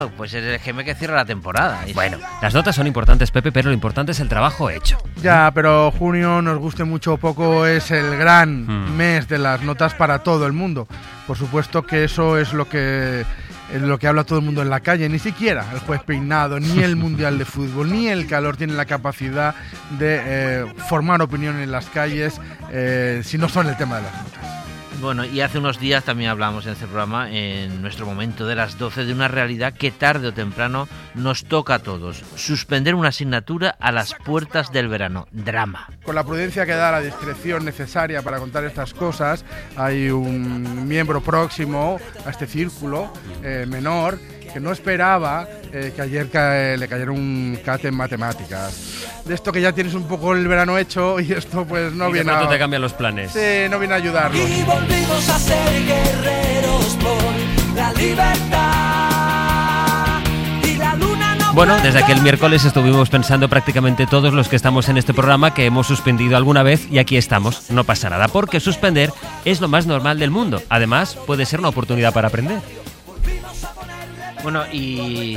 Pues es el GM que cierra la temporada. Bueno, las notas son importantes, Pepe, pero lo importante es el trabajo hecho. Ya, pero junio, nos guste mucho o poco, es el gran mes de las notas para todo el mundo. Por supuesto que eso es lo que habla todo el mundo en la calle. Ni siquiera el juez peinado, ni el Mundial de Fútbol, ni el calor tienen la capacidad de formar opinión en las calles si no son el tema de las notas. Bueno, y hace unos días también hablamos en este programa, en nuestro momento de las 12, de una realidad que tarde o temprano nos toca a todos. Suspender una asignatura a las puertas del verano. Drama. Con la prudencia que da la discreción necesaria para contar estas cosas, hay un miembro próximo a este círculo menor que no esperaba que ayer le cayera un CAT en matemáticas. De esto que ya tienes un poco el verano hecho y esto pues no viene a... te cambian los planes. Sí, no viene a ayudarlos. Y volvimos a ser guerreros por la libertad. Y la luna no... Bueno, desde aquel miércoles estuvimos pensando prácticamente todos los que estamos en este programa que hemos suspendido alguna vez y aquí estamos. No pasa nada, porque suspender es lo más normal del mundo. Además, puede ser una oportunidad para aprender. Bueno, y...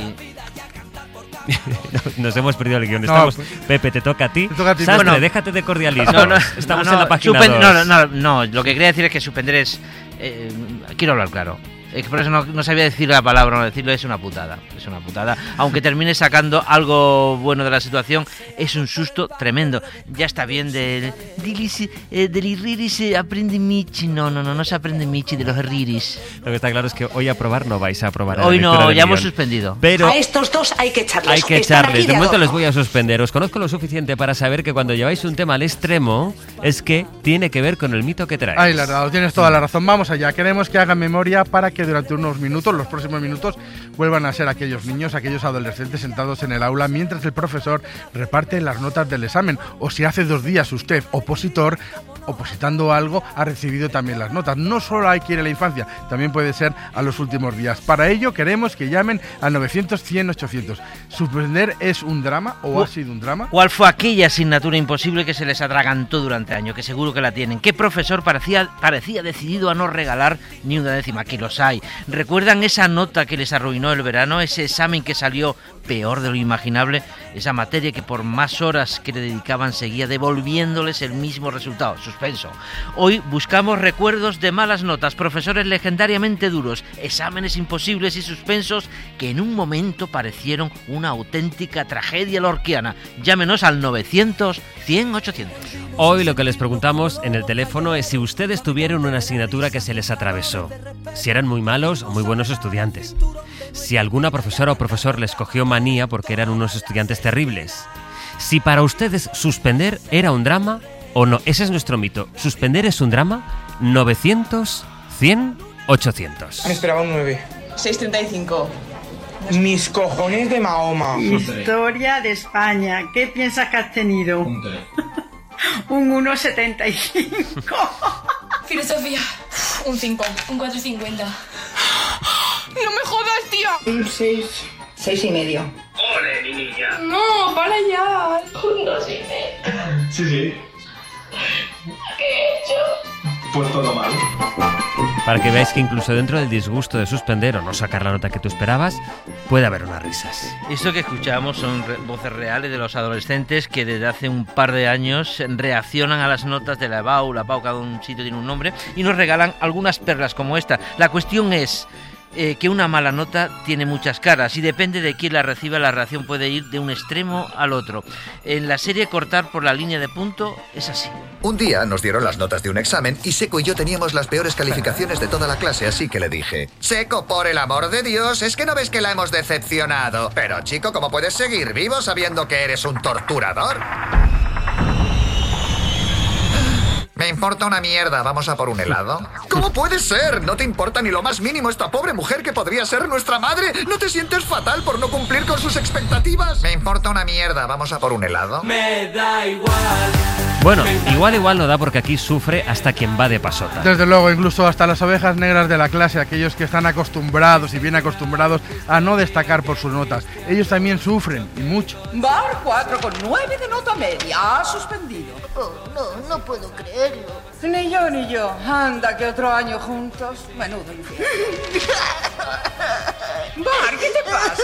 Nos hemos perdido el guión. Estamos... Pepe, te toca a ti. Sastre, bueno, déjate de cordialismo. Estamos en la página 2. No, lo que quería decir es que suspender es... quiero hablar claro. Por eso no sabía decir la palabra, no decirlo, es una putada. Es una putada. Aunque termine sacando algo bueno de la situación, es un susto tremendo. Ya está bien del irriris aprende Michi. No se aprende Michi de los irriris. Lo que está claro es que hoy aprobar no vais a aprobar. Hoy no, ya hemos suspendido. Pero a estos dos hay que echarles. Hay que echarles. De momento les voy a suspender. Os conozco lo suficiente para saber que cuando lleváis un tema al extremo es que tiene que ver con el mito que traes. Ay, la verdad, tienes toda la razón. Vamos allá. Queremos que hagan memoria para que durante unos minutos, los próximos minutos, vuelvan a ser aquellos niños, aquellos adolescentes sentados en el aula mientras el profesor reparte las notas del examen. O si hace 2 días usted, opositor, opositando algo, ha recibido también las notas. No solo hay que ir a la infancia, también puede ser a los últimos días. Para ello queremos que llamen al 900-100-800. ¿Suspender es un drama o ha sido un drama? ¿Cuál fue aquella asignatura imposible que se les atragantó durante años? Que seguro que la tienen. ¿Qué profesor parecía decidido a no regalar ni una décima? Que los hay. ¿Recuerdan esa nota que les arruinó el verano? Ese examen que salió peor de lo imaginable. Esa materia que por más horas que le dedicaban seguía devolviéndoles el mismo resultado. Suspenso. Hoy buscamos recuerdos de malas notas, profesores legendariamente duros, exámenes imposibles y suspensos que en un momento parecieron una auténtica tragedia lorquiana. Llámenos al 900-100-800. Hoy lo que les preguntamos en el teléfono es si ustedes tuvieron una asignatura que se les atravesó, si eran muy malos o muy buenos estudiantes, si alguna profesora o profesor les cogió manía porque eran unos estudiantes terribles, si para ustedes suspender era un drama o no. Ese es nuestro mito. ¿Suspender es un drama? 900-100-800. Me esperaba un 9. 6,35. Mis cojones de Mahoma. Historia de España. ¿Qué piensas que has tenido? Un 3. Un 1,75. Filosofía. Un 5. Un 4,50. ¡No me jodas, tía! Un 6. 6,5. ¡Ole, mi niña! No, para ya. Un 2,5. Sí. ¿Qué he hecho? Pues todo mal. Para que veáis que incluso dentro del disgusto de suspender o no sacar la nota que tú esperabas, puede haber unas risas. Esto que escuchamos son voces reales de los adolescentes que desde hace un par de años reaccionan a las notas de la EBAU. La EBAU, cada un sitio tiene un nombre, y nos regalan algunas perlas como esta. La cuestión es que una mala nota tiene muchas caras y depende de quién la reciba, la reacción puede ir de un extremo al otro. En la serie Cortar por la línea de punto es así. Un día nos dieron las notas de un examen y Seco y yo teníamos las peores calificaciones de toda la clase, así que le dije: Seco, por el amor de Dios, ¿es que no ves que la hemos decepcionado? Pero chico, ¿cómo puedes seguir vivo sabiendo que eres un torturador? Me importa una mierda, ¿vamos a por un helado? ¿Cómo puede ser? ¿No te importa ni lo más mínimo esta pobre mujer que podría ser nuestra madre? ¿No te sientes fatal por no cumplir con sus expectativas? Me importa una mierda, ¿vamos a por un helado? Me da igual. Bueno, igual no da porque aquí sufre hasta quien va de pasota. Desde luego, incluso hasta las ovejas negras de la clase, aquellos que están acostumbrados y bien acostumbrados a no destacar por sus notas. Ellos también sufren, y mucho. Bar 4,9 de nota media, ha suspendido. Oh, no puedo creerlo. Ni yo. Anda, que otro año juntos. Menudo infierno. Bar, ¿qué te pasa?